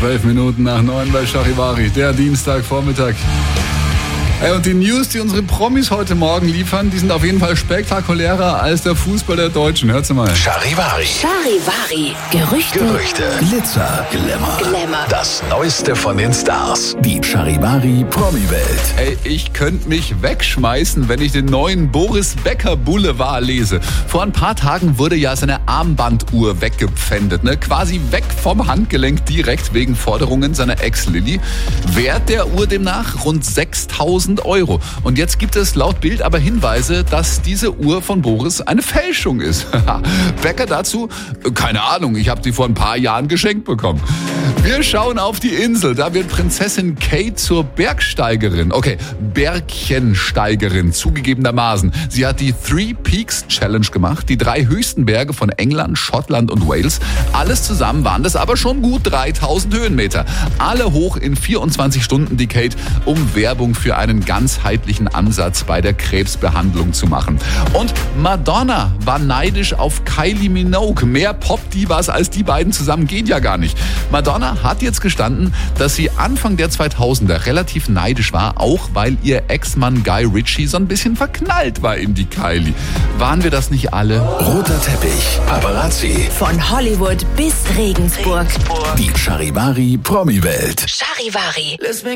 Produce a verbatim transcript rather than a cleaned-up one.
Zwölf Minuten nach neun bei Charivari, der Dienstagvormittag. Ey, und die News, die unsere Promis heute Morgen liefern, die sind auf jeden Fall spektakulärer als der Fußball der Deutschen. Hört's mal. Charivari. Charivari. Gerüchte. Gerüchte. Glitzer. Glamour. Glamour. Das Neueste von den Stars. Die Charivari Promi-Welt. Ey, ich könnte mich wegschmeißen, wenn ich den neuen Boris Becker Boulevard lese. Vor ein paar Tagen wurde ja seine Armbanduhr weggepfändet, ne? Quasi weg vom Handgelenk direkt wegen Forderungen seiner Ex Lilly. Wert der Uhr demnach rund sechstausend Euro. Und jetzt gibt es laut Bild aber Hinweise, dass diese Uhr von Boris eine Fälschung ist. Becker dazu, keine Ahnung, ich habe sie vor ein paar Jahren geschenkt bekommen. Wir schauen auf die Insel, da wird Prinzessin Kate zur Bergsteigerin. Okay, Bergchensteigerin, zugegebenermaßen. Sie hat die Three Peaks Challenge gemacht, die drei höchsten Berge von England, Schottland und Wales. Alles zusammen waren das aber schon gut dreitausend Höhenmeter. Alle hoch in vierundzwanzig Stunden, die Kate, um Werbung für einen ganzheitlichen Ansatz bei der Krebsbehandlung zu machen. Und Madonna war neidisch auf Kylie Minogue. Mehr Pop-Divas als die beiden zusammen geht ja gar nicht. Madonna hat jetzt gestanden, dass sie Anfang der zweitausender relativ neidisch war, auch weil ihr Ex-Mann Guy Ritchie so ein bisschen verknallt war in die Kylie. Waren wir das nicht alle? Roter Teppich. Paparazzi. Von Hollywood bis Regensburg. Die Charivari Promi-Welt. Charivari.